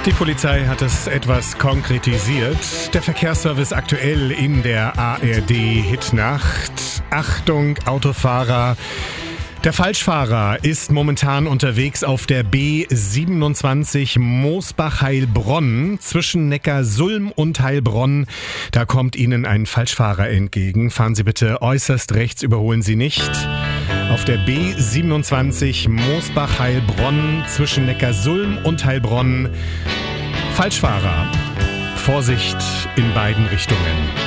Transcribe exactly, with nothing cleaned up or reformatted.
Die Polizei hat es etwas konkretisiert. Der Verkehrsservice aktuell in der A R D-Hitnacht. Achtung, Autofahrer. Der Falschfahrer ist momentan unterwegs auf der B siebenundzwanzig Moosbach-Heilbronn zwischen Neckarsulm und Heilbronn. Da kommt Ihnen ein Falschfahrer entgegen. Fahren Sie bitte äußerst rechts, überholen Sie nicht. Auf der B siebenundzwanzig Moosbach-Heilbronn zwischen Neckarsulm und Heilbronn. Falschfahrer. Vorsicht in beiden Richtungen.